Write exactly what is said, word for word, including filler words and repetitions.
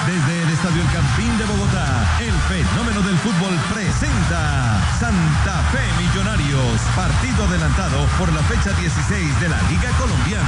Desde el Estadio El Campín de Bogotá, el fenómeno del fútbol presenta Santa Fe Millonarios, partido adelantado por la fecha dieciséis de la Liga Colombiana.